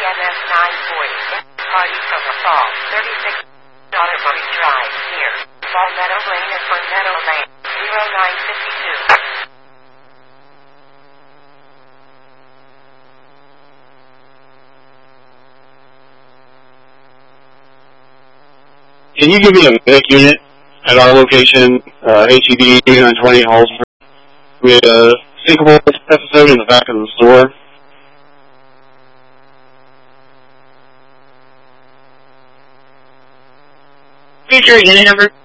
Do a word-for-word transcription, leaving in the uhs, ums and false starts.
M S nine forty. Party from the Fall. thirty-six Otterbury Drive. Near Fall Meadow Lane and Fern Meadow Lane. zero nine fifty-two. Can you give me a medic unit at our location, uh, H E D nine twenty Hallsburg? We had a sinkable episode in the back of the store. Future unit number.